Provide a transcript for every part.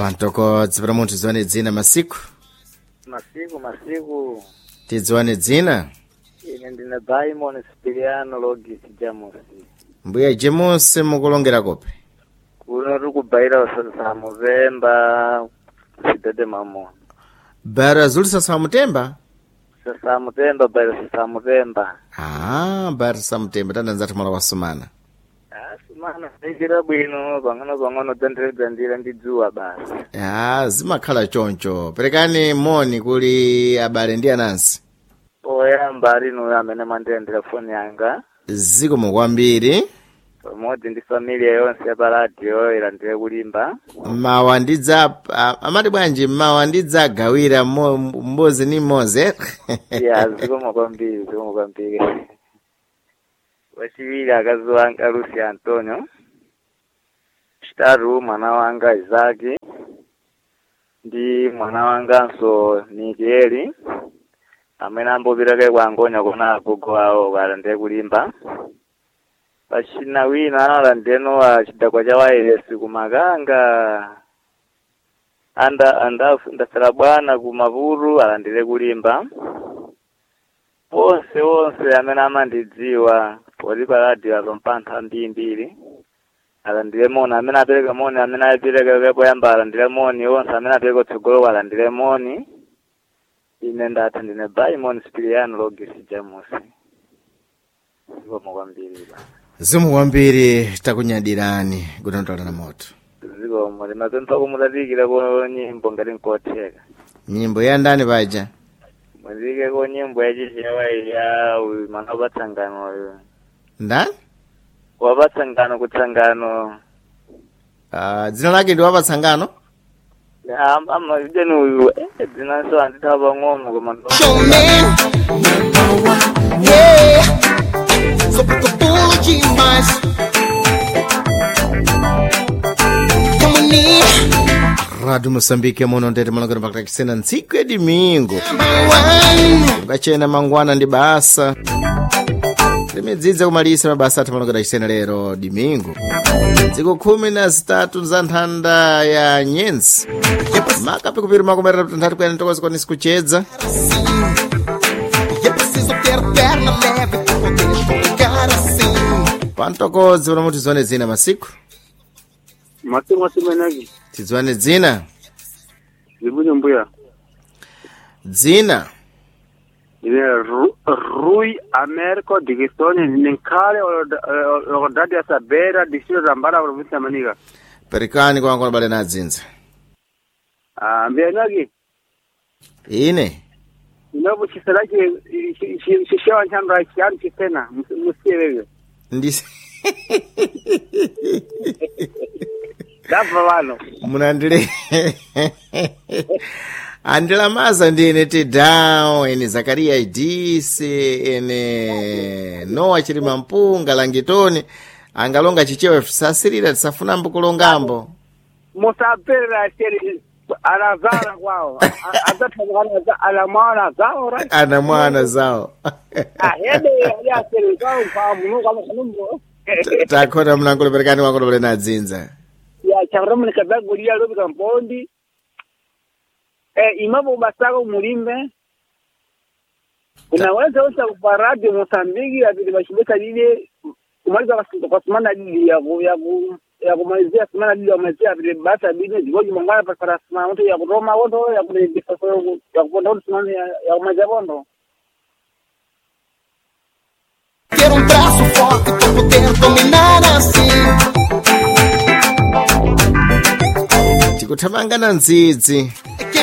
Pantoko tsipra munthu ziwane dzina masiku tidziwane dzina. Ine ndine Baimon Spiriano Logis Jamusi. Mbuya Jamusi mukulongera kope Kuno tukubaira sa Muvemba sidede mamona. bara zulisa sa mutemba Sa Muvemba baira sa Muvemba. bara sa mutemba tandanzati mala wasumana. Sumana ndikira bwino pang'ono dandira ndidzuwa basi. Zimakhala choncho. Perekani moni kuli abale ndi anansi. Oyamba rino amene mandiyendera foni yanga. Zikomo kwambiri. Pamodzi ndi familia yonse ya radio ilandire kulimba. Mawa ndidza amati bwanji mawa ndidzagawira mbozi ni moze. Zikomo kwambiri. Wachiwiri akazi wanga Lucy Antonio. Chitaru mwana wanga Isaki. Ndi mwana wanganso Nikieli. Amene ambopitake kwangonya kona agogo awo walandire kulimba. Pachina wina alandeno wa chidakwa cha wairesi kumakanga. Ndasala bwana kumavuru alandire kulimba. Wonse amene amandidziwa poti pa radio azompantha mbiri. Alandire moni amene apereka moni amene apereka poyamba alandire moni wonse amene apereka tsogolo alandire moni. Ine ndati ndine Baimon Spiriano Logis Jamusi. Zikomo kwambiri takunyadirani kutontola na moto. Zikomo limapempha kumutatikira ko nyimbo ngati nkotheka. Nyimbo ya ndani paja? Muzike ko nyimbo ya chichewa ya mwana wapatsangano uyu. Ndani? Wapatsangano kutsangano. Dzina lake ndi wapatsangano? Jenu uyu dzina so anditaba ng'ono koma ndo. So put the ball demais. Radio Moçambique mono ndete malongero pakati kisena ntsiku ya domingo. Ukachena mangwana ndi basa. Limedzidza kumalisa mabasa ati malongero kisena lero domingo. Dziko 13 za nthanda ya nyensi. Makapi kupiri makomerera tantatu kwene ntokozi kwani sikuchedza. Pantokozi vana muti zwane dzina masiku? Masiku menagi. Tidzwane dzina? Zibuni mbuya. Dzina? Ine Rui Americo Digistoni ninkale orodadi ya Sabera Dishiro Rambara provinsi ya Maniga. Perikani kwa wangu nabale na dzinza. Mbia nagi? Ine? Inobu chisalaki shishewa nchambra chiari chisena musiye wewe. Ndisi. Dafa wano. Munandile. Andila maza ndine Tidao, ene Zakaria Idisi, ene Noah Chirima Mpunga, Langitoni, angalonga chichewe sasirira tisafuna mbukulongambo. Musapera chiri anazara kwao. Azatana alamana zao right? Anamwana zao. Hede ya chiri kwao kwa munu kama kanumbo. Takona mnangolo perikani wako wale na dzinza. Ya changramu nikabagulia lobi kampondi. Imapo basako mulimbe. Unaweza usa kwa radio Mozambique ati bashibeka lile kumaliza kwa semana lile ya kumalizia semana lile wamalizia ati basa bine zigoji mangana para semana mtu ya kuroma wondo ya kulindika ya kuponda semana ya kumalizia wondo. Quero braço forte pra poder dominar assim. Tikuthamanga na ndzidzi.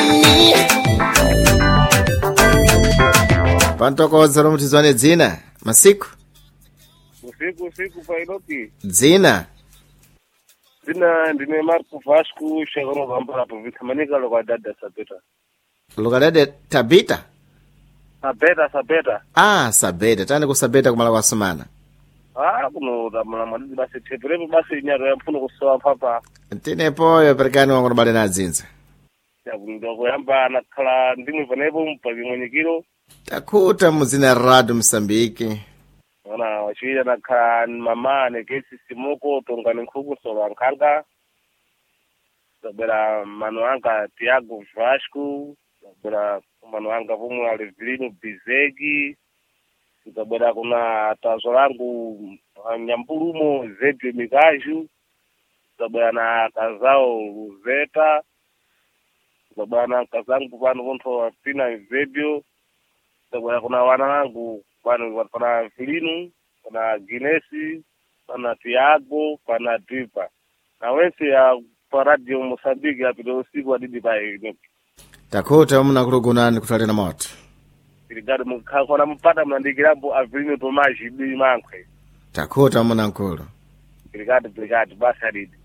Pantokoza lomuti zwane dzina masiku? Usiku pailoti. Dzina? Dzina ndine Marco Vasco shagoro gambara provinsi Manika lokadada Sabeta. Lokadada Tabita? Sabeta. Sabeta. Tani ku Sabeta kumala kwa sumana. Kuno damala malizi basi teperepo basi nyaro ya mfuno kusawa papa. Tinepoyo perikani wangu nabale na dzinza. Ya kundogo yamba nakhala ndimu panepo mpaki mwenyekiro. Takuta muzina Radio Moçambique. Wana wachiwira nakhala mama nekesi simoko tongani nkhuku sola nkanga. tabwera mano anga Tiago Vasco, tabwera mano anga pomwe Alevilino Bizegi, tabwera kuna tazo langu Nyambulumo Zedwe Mikaju, tabwera na kazao Luzeta, tabwera na kazangu pano konto Pina Zebio, tabwera kuna wana wangu pano pana Vilino, pana Ginesi, pana Tiago, pana Dripa. Na wense ya Radio Mosambiki apita usiku adidi pai. Takota muna kulogonani kutale na moto. Irigado mukakona mpata mnandikirambo Avilino Tomaji bi mankwe. Takota muna nkolo. Irigado basa didi.